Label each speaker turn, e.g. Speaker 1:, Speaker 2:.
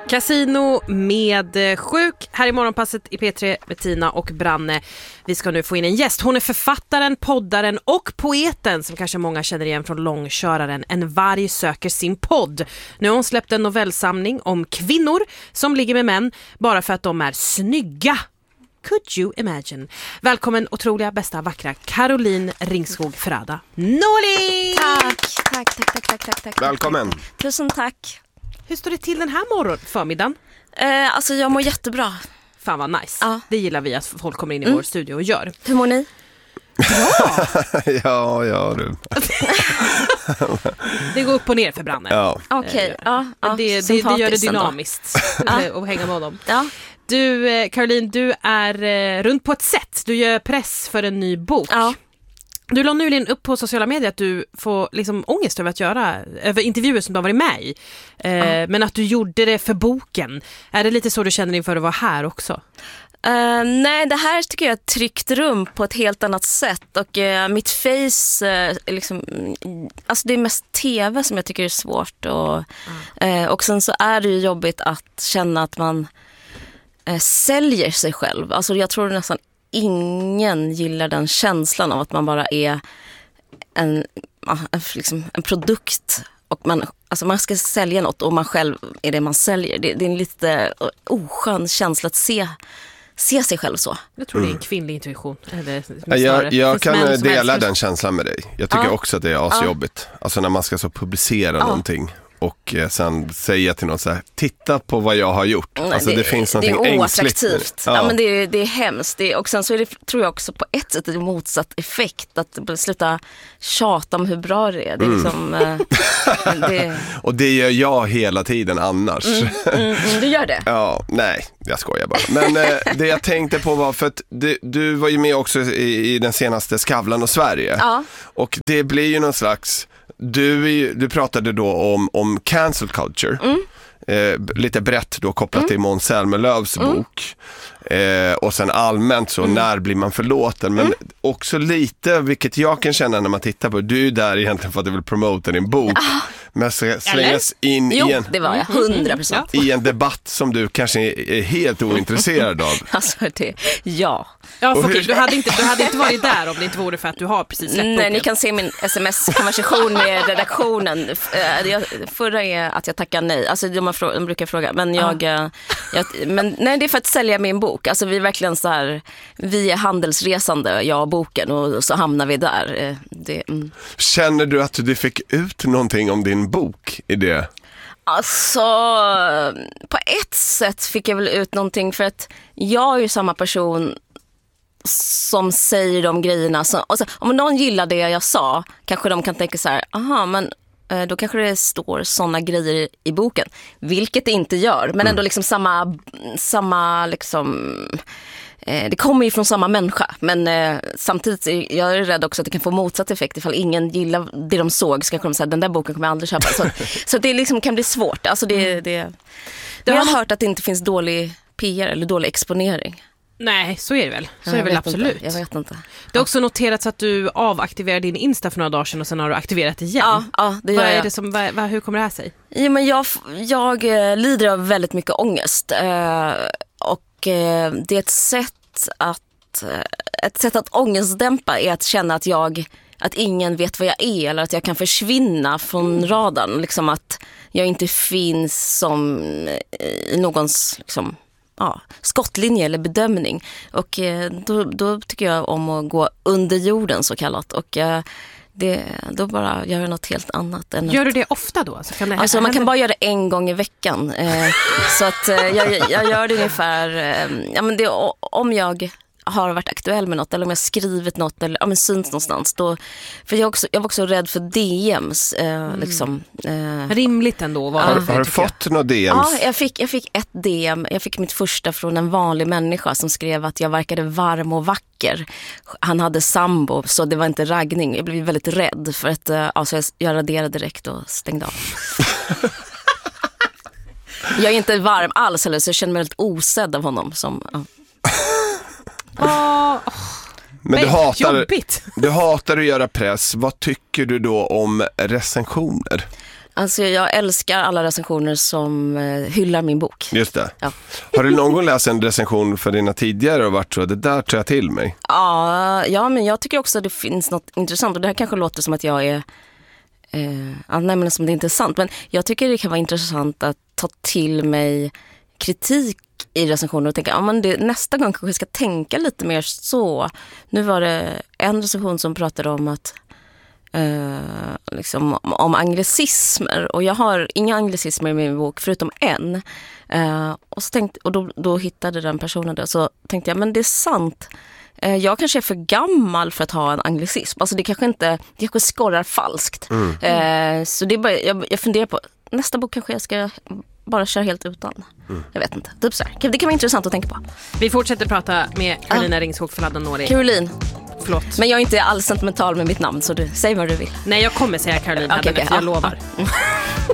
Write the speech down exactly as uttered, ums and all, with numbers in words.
Speaker 1: Casino med Sjuk här i morgonpasset i P tre med Tina och Branne. Vi ska nu få in en gäst. Hon är författaren, poddaren och poeten som kanske många känner igen från långköraren En varg söker sin podd. Nu har hon släppt en novellsamling om kvinnor som ligger med män bara för att de är snygga. Could you imagine? Välkommen otroliga, bästa, vackra Caroline Ringskog Ferrada Norling!
Speaker 2: Tack, tack, tack, tack, tack, tack, tack.
Speaker 3: Välkommen.
Speaker 2: Tusen tack.
Speaker 1: Hur står det till den här morgon förmiddagen?
Speaker 2: Eh, alltså jag mår jättebra.
Speaker 1: Fan vad nice.
Speaker 2: Ja.
Speaker 1: Det gillar vi att folk kommer in i
Speaker 2: Mm.
Speaker 1: vår studio och gör.
Speaker 2: Hur mår ni?
Speaker 1: Bra!
Speaker 3: ja, ja du.
Speaker 1: Det går upp och ner för Branne.
Speaker 3: Ja.
Speaker 2: Okej, okay. ja, ja.
Speaker 1: det, det, det gör det dynamiskt
Speaker 2: ja.
Speaker 1: att hänga med honom.
Speaker 2: Ja.
Speaker 1: Du, Caroline, du är eh, runt på ett sätt. Du gör press för en ny bok.
Speaker 2: Ja.
Speaker 1: Du la nyligen upp på sociala medier att du får liksom ångest över att göra över intervjuer som du har varit med i. Eh, ja. Men att du gjorde det för boken. Är det lite så du känner inför att vara här också?
Speaker 2: Uh, nej, det här tycker jag är ett tryggt rum på ett helt annat sätt. Och uh, mitt face, uh, liksom, alltså det är mest tv som jag tycker är svårt. Och, mm. uh, och sen så är det ju jobbigt att känna att man uh, säljer sig själv. Alltså jag tror nästan ingen gillar den känslan av att man bara är en, en, liksom en produkt och man, alltså man ska sälja något och man själv är det man säljer. Det, det är en lite oskön känsla att se, se sig själv så.
Speaker 1: Jag tror mm. det är en kvinnlig intuition. Eller,
Speaker 3: jag jag kan dela den känslan med dig. Jag tycker ja. också att det är asjobbigt.
Speaker 2: Ja.
Speaker 3: Alltså när man ska så publicera
Speaker 2: ja.
Speaker 3: någonting. Och sen säga till någon så här, titta på vad jag har gjort. Alltså det, det finns någonting
Speaker 2: ängsligt.
Speaker 3: Det är
Speaker 2: oattraktivt. Ja. Ja, men det är, det är hemskt. Det är, och sen så är det, tror jag också på ett sätt en motsatt effekt. Att sluta tjata om hur bra det är. Det är mm. liksom, äh, det...
Speaker 3: Och det gör jag hela tiden annars.
Speaker 2: Mm, mm, mm, du gör det?
Speaker 3: Ja, nej, jag skojar bara. Men äh, det jag tänkte på var, för att du, du var ju med också i, i den senaste Skavlan och Sverige.
Speaker 2: Ja.
Speaker 3: Och det blir ju någon slags... Du, du pratade då om, om cancel culture,
Speaker 2: mm.
Speaker 3: eh, lite brett då kopplat
Speaker 2: mm.
Speaker 3: till Måns Zelmerlöws
Speaker 2: mm.
Speaker 3: bok. Eh, och sen allmänt så, mm. när blir man förlåten? Men mm. också lite, vilket jag kan känna när man tittar på, du är där egentligen för att du vill promota din bok. Ah. Men slängas in
Speaker 2: jo,
Speaker 3: i en,
Speaker 2: det var jag, hundra procent.
Speaker 3: i en debatt som du kanske är helt ointresserad av.
Speaker 2: Alltså det, ja.
Speaker 1: Ja, för du, hade inte, du hade inte varit där om det inte vore för att du har precis släppt boken.
Speaker 2: Nej, ni kan se min sms-konversation med redaktionen. Förra är att jag tackar nej. Alltså de, har, de brukar fråga. Men jag, ah. jag men nej, det är för att sälja min bok. Alltså vi är verkligen så här, vi är handelsresande, jag och boken, och så hamnar vi där. Det, mm.
Speaker 3: Känner du att du fick ut någonting om din bok i det?
Speaker 2: Alltså, på ett sätt fick jag väl ut någonting, för att jag är ju samma person som säger de grejerna. Som, alltså, om någon gillar det jag sa, kanske de kan tänka så här, aha, men då kanske det står såna grejer i boken, vilket det inte gör, men ändå liksom samma, samma liksom, eh, det kommer ju från samma människa, men eh, samtidigt är jag är rädd också att det kan få motsatt effekt ifall ingen gillar det de såg, så kanske de säger, den där boken kommer jag aldrig köpa. Så, så det liksom kan bli svårt. Alltså det, det, det jag har hört att det inte finns dålig P R eller dålig exponering.
Speaker 1: Nej, så är det väl. Så är det väl absolut.
Speaker 2: Inte. Jag vet inte.
Speaker 1: Det har också noterats att du avaktiverade din Insta för några dagar sedan och sen har du aktiverat igen.
Speaker 2: Ja, ja det gör
Speaker 1: vad är
Speaker 2: jag.
Speaker 1: Det som, vad, vad, hur kommer det här sig?
Speaker 2: Ja, men jag, jag lider av väldigt mycket ångest. Eh, och eh, det är ett sätt att ett sätt att ångestdämpa är att känna att jag att ingen vet vad jag är, eller att jag kan försvinna från mm. radarn. Liksom att jag inte finns som i någons liksom, ja, skottlinje eller bedömning. Och eh, då, då tycker jag om att gå under jorden så kallat. Och eh, det, då bara gör jag något helt annat. Än
Speaker 1: gör
Speaker 2: att...
Speaker 1: du det ofta då? Alltså, kan det
Speaker 2: alltså man kan bara göra det en gång i veckan. Eh, så att eh, jag, jag gör det ungefär, eh, ja, men det, om jag har varit aktuell med något, eller om jag skrivit något, eller ja, men syns någonstans då, för jag, också, jag var också rädd för D Ms eh, mm. liksom, eh.
Speaker 1: rimligt ändå var
Speaker 3: har,
Speaker 1: det,
Speaker 3: har du fått några D Ms?
Speaker 2: Ja, jag fick, jag fick ett D M. Jag fick mitt första från en vanlig människa som skrev att jag verkade varm och vacker. Han hade sambo, så det var inte raggning. Jag blev väldigt rädd för att eh, alltså jag raderade direkt och stängde av. Jag är inte varm alls, eller så jag känner mig väldigt osedd av honom som, ja.
Speaker 1: Oh,
Speaker 3: men du hatar, du hatar att göra press. Vad tycker du då om recensioner?
Speaker 2: Alltså jag älskar alla recensioner som eh, hyllar min bok.
Speaker 3: Just det.
Speaker 2: Ja.
Speaker 3: Har du någon gång läst en recension för dina tidigare och varit så, det där tar jag till mig?
Speaker 2: Ja, ja, men jag tycker också att det finns något intressant. Och det här kanske låter som att jag är... Eh, nej, men som det är intressant. Men jag tycker det kan vara intressant att ta till mig kritik i recensioner och tänka, ja, men det, nästa gång kanske jag ska tänka lite mer så. Nu var det en recension som pratade om att Uh, liksom, om anglicismer, och jag har inga anglicismer i min bok förutom en, uh, och, så tänkte, och då, då hittade den personen det, så tänkte jag, men det är sant, uh, jag kanske är för gammal för att ha en anglicism, alltså det kanske inte, det kanske skorrar falskt. mm. uh, så det är bara, jag, jag funderar på, nästa bok kanske jag ska bara köra helt utan. Mm. Jag vet inte, typ så här. Det kan vara intressant att tänka på.
Speaker 1: Vi fortsätter prata med Carolina uh. Ringskog Fladan Nouri.
Speaker 2: Caroline.
Speaker 1: Förlåt.
Speaker 2: Men jag är inte alls sentimental med mitt namn, så du, säg vad du vill.
Speaker 1: Nej, jag kommer säga Carolina,
Speaker 2: okay, okay,
Speaker 1: jag
Speaker 2: ja,
Speaker 1: lovar.
Speaker 2: Ja.